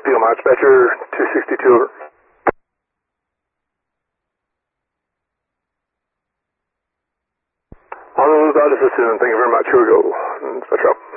Eagle Mile Dispatcher 262 over. On the move out as soon. Thank you very much. Here we go. Dispatcher out.